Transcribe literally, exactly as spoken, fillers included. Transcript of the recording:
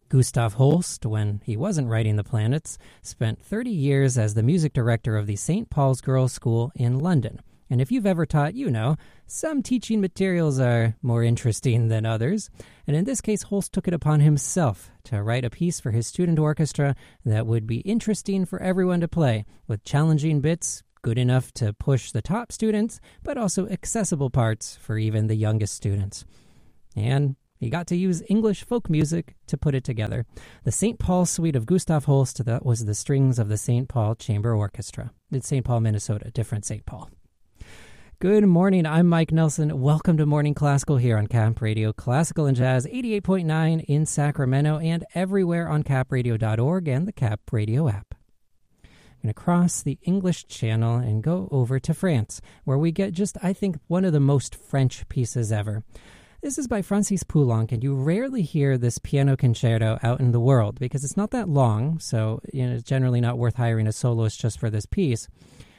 Gustav Holst, when he wasn't writing the planets, spent thirty years as the music director of the Saint Paul's Girls' School in London. And if you've ever taught, you know, some teaching materials are more interesting than others. And in this case, Holst took it upon himself to write a piece for his student orchestra that would be interesting for everyone to play, with challenging bits, good enough to push the top students, but also accessible parts for even the youngest students. And he got to use English folk music to put it together. The Saint Paul Suite of Gustav Holst, that was the strings of the Saint Paul Chamber Orchestra. It's Saint Paul, Minnesota, different Saint Paul. Good morning, I'm Mike Nelson. Welcome to Morning Classical here on Cap Radio Classical and Jazz eighty-eight point nine in Sacramento and everywhere on cap radio dot org and the Cap Radio app. I'm going to cross the English Channel and go over to France, where we get just, I think, one of the most French pieces ever. This is by Francis Poulenc, and you rarely hear this piano concerto out in the world because it's not that long, so you know, it's generally not worth hiring a soloist just for this piece.